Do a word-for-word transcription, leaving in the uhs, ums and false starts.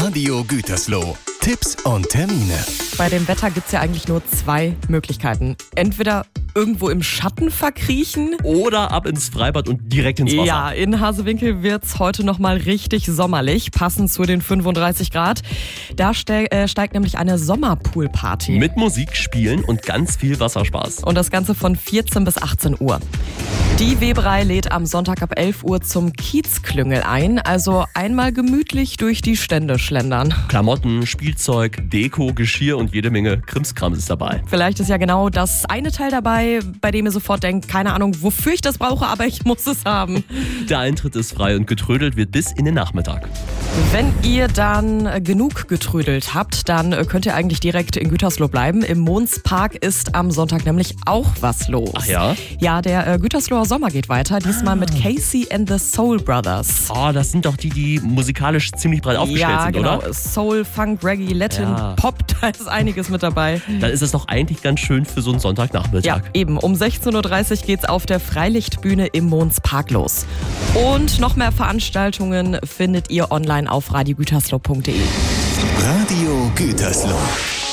Radio Gütersloh. Tipps und Termine. Bei dem Wetter gibt es ja eigentlich nur zwei Möglichkeiten. Entweder irgendwo im Schatten verkriechen. Oder ab ins Freibad und direkt ins Wasser. Ja, in Hasewinkel wird es heute nochmal richtig sommerlich, passend zu den fünfunddreißig Grad. Da ste- äh, steigt nämlich eine Sommerpoolparty. Mit Musik, Spielen und ganz viel Wasserspaß. Und das Ganze von vierzehn bis achtzehn Uhr. Die Weberei lädt am Sonntag ab elf Uhr zum Kiezklüngel ein. Also einmal gemütlich durch die Stände schlendern. Klamotten, Spielzeug, Deko, Geschirr und jede Menge Krimskrams ist dabei. Vielleicht ist ja genau das eine Teil dabei, bei dem ihr sofort denkt, keine Ahnung, wofür ich das brauche, aber ich muss es haben. Der Eintritt ist frei und getrödelt wird bis in den Nachmittag. Wenn ihr dann genug getrödelt habt, dann könnt ihr eigentlich direkt in Gütersloh bleiben. Im Monspark ist am Sonntag nämlich auch was los. Ach ja? Ja, der äh, Gütersloher Sommer geht weiter, diesmal mit Casey and the Soul Brothers. Oh, das sind doch die, die musikalisch ziemlich breit aufgestellt ja, sind, genau. oder? Soul, Funk, Reggae, Latin, Ja. Pop, da ist einiges mit dabei. Dann ist das doch eigentlich ganz schön für so einen Sonntagnachmittag. Ja, eben. Um sechzehn Uhr dreißig geht's auf der Freilichtbühne im Monspark los. Und noch mehr Veranstaltungen findet ihr online auf radio gütersloh punkt de. Radio Gütersloh.